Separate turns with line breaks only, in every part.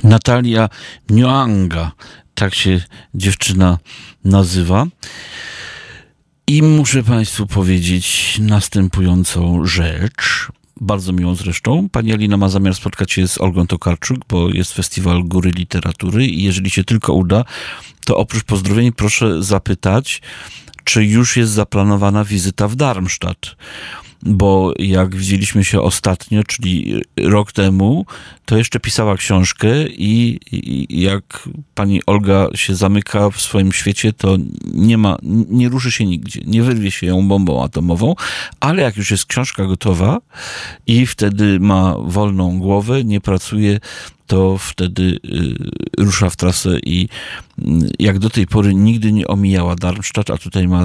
Natalia Njoanga, tak się dziewczyna nazywa. I muszę Państwu powiedzieć następującą rzecz, bardzo miłą zresztą. Pani Alina ma zamiar spotkać się z Olgą Tokarczuk, bo jest festiwal Góry Literatury i jeżeli się tylko uda, to oprócz pozdrowień proszę zapytać, czy już jest zaplanowana wizyta w Darmstadt. Bo jak widzieliśmy się ostatnio, czyli rok temu, to jeszcze pisała książkę i jak pani Olga się zamyka w swoim świecie, to nie ruszy się nigdzie, nie wyrwie się ją bombą atomową, ale jak już jest książka gotowa i wtedy ma wolną głowę, nie pracuje, to wtedy rusza w trasę i jak do tej pory nigdy nie omijała Darmstadt, a tutaj ma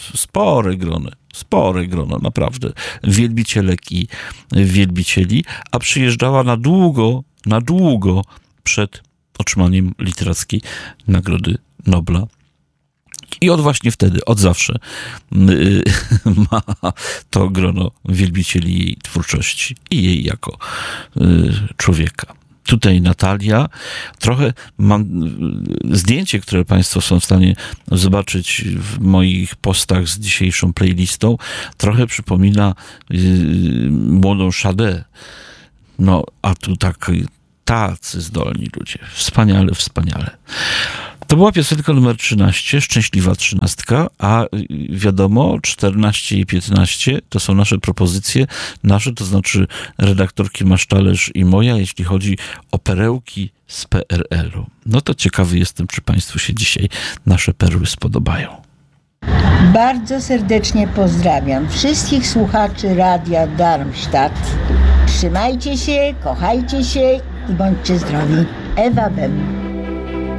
spore grono, naprawdę, wielbicielek i wielbicieli, a przyjeżdżała na długo przed otrzymaniem literackiej Nagrody Nobla. I właśnie wtedy, od zawsze ma to grono wielbicieli jej twórczości i jej jako człowieka. Tutaj Natalia. Trochę mam zdjęcie, które Państwo są w stanie zobaczyć w moich postach z dzisiejszą playlistą. Trochę przypomina młodą Sade. No, a tu tacy zdolni ludzie. Wspaniale, wspaniale. To była piosenka numer 13, Szczęśliwa 13, a wiadomo, 14 i 15 to są nasze propozycje, to znaczy redaktorki Masztalerz i moja, jeśli chodzi o perełki z PRL-u. No to ciekawy jestem, czy Państwu się dzisiaj nasze perły spodobają.
Bardzo serdecznie pozdrawiam wszystkich słuchaczy Radia Darmstadt. Trzymajcie się, kochajcie się i bądźcie zdrowi. Ewa Bem.